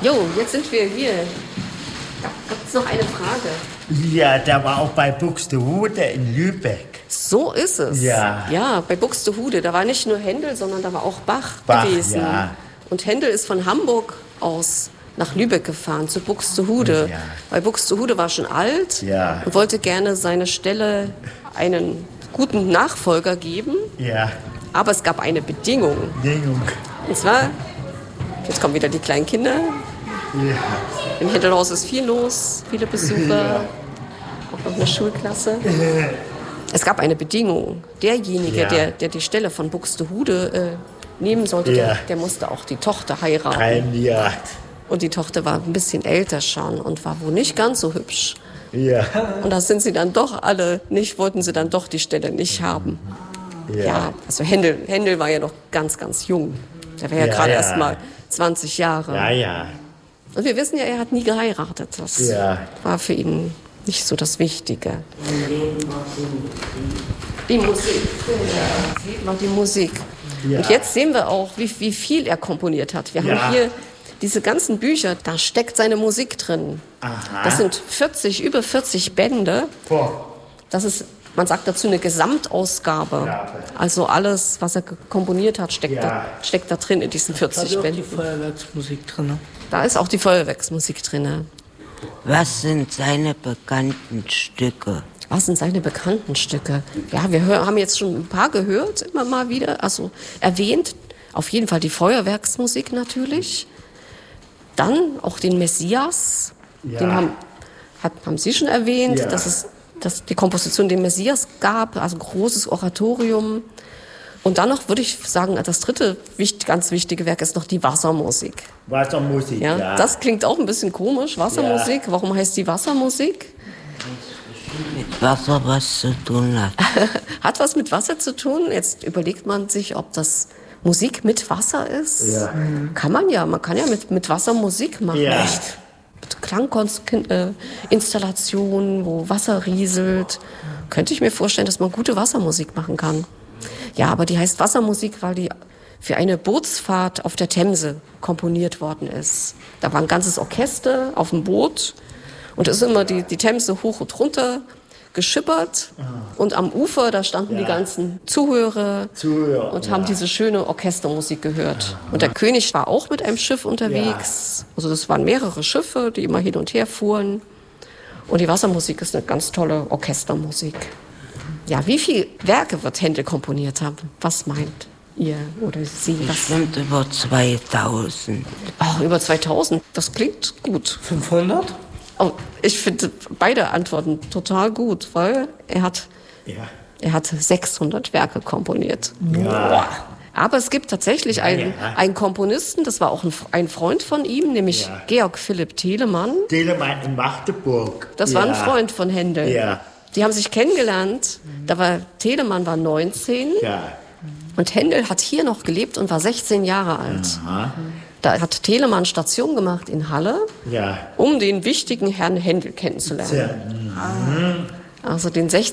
Jo, jetzt sind wir hier. Gibt es noch eine Frage? Ja, da war auch bei Buxtehude in Lübeck. So ist es. Ja. Ja, bei Buxtehude. Da war nicht nur Händel, sondern da war auch Bach gewesen. Ja. Und Händel ist von Hamburg aus nach Lübeck gefahren, zu Buxtehude. Ja. Weil Buxtehude war schon alt und wollte gerne seine Stelle einen guten Nachfolger geben. Ja. Aber es gab eine Bedingung. Und zwar, jetzt kommen wieder die kleinen Kinder. Ja. Im Händelhaus ist viel los, viele Besucher, auch noch eine Schulklasse. Es gab eine Bedingung. Derjenige, der die Stelle von Buxtehude nehmen sollte, der musste auch die Tochter heiraten. Und die Tochter war ein bisschen älter schon und war wohl nicht ganz so hübsch. Ja. Und da sind sie dann doch alle nicht, wollten sie dann doch die Stelle nicht haben. Ja, also Händel war ja noch ganz, ganz jung. Der war ja gerade erst mal 20 Jahre. Ja. Und wir wissen ja, er hat nie geheiratet. Das war für ihn nicht so das Wichtige. Die Musik. Sieht man die Musik. Ja. Und jetzt sehen wir auch, wie viel er komponiert hat. Wir haben hier diese ganzen Bücher, da steckt seine Musik drin. Aha. Das sind über 40 Bände. Das ist, man sagt dazu, eine Gesamtausgabe. Also alles, was er komponiert hat, steckt da drin in diesen 40 Bänden. Da ist auch die Feuerwerksmusik drin. Da ist auch die Feuerwerksmusik drin. Was sind seine bekannten Stücke? Was sind seine bekannten Stücke? Ja, wir haben jetzt schon ein paar gehört, immer mal wieder. Also erwähnt, auf jeden Fall die Feuerwerksmusik natürlich. Dann auch den Messias. Den haben Sie schon erwähnt, dass die Komposition den Messias gab, also großes Oratorium. Und dann noch, würde ich sagen, das dritte ganz wichtige Werk ist noch die Wassermusik. Wassermusik, ja. Das klingt auch ein bisschen komisch, Wassermusik. Warum heißt die Wassermusik? Mit Wasser was zu tun hat. Hat was mit Wasser zu tun? Jetzt überlegt man sich, ob das Musik mit Wasser ist. Ja. Man kann ja mit Wasser Musik machen. Ja. Mit Klanginstallationen, wo Wasser rieselt. Könnte ich mir vorstellen, dass man gute Wassermusik machen kann. Ja, aber die heißt Wassermusik, weil die für eine Bootsfahrt auf der Themse komponiert worden ist. Da war ein ganzes Orchester auf dem Boot und es ist immer die Themse hoch und runter geschippert. Und am Ufer, da standen die ganzen Zuhörer und haben diese schöne Orchestermusik gehört. Und der König war auch mit einem Schiff unterwegs. Also das waren mehrere Schiffe, die immer hin und her fuhren. Und die Wassermusik ist eine ganz tolle Orchestermusik. Ja, wie viele Werke wird Händel komponiert haben? Was meint ihr oder Sie? Bestimmt über 2000. Ach, über 2000? Das klingt gut. 500? Oh, ich finde beide Antworten total gut, weil er hat 600 Werke komponiert. Ja. Aber es gibt tatsächlich einen Komponisten, das war auch ein Freund von ihm, nämlich Georg Philipp Telemann. Telemann in Magdeburg. Das war ein Freund von Händel. Ja. Die haben sich kennengelernt, Telemann war 19 und Händel hat hier noch gelebt und war 16 Jahre alt. Aha. Da hat Telemann Station gemacht in Halle, um den wichtigen Herrn Händel kennenzulernen. Also den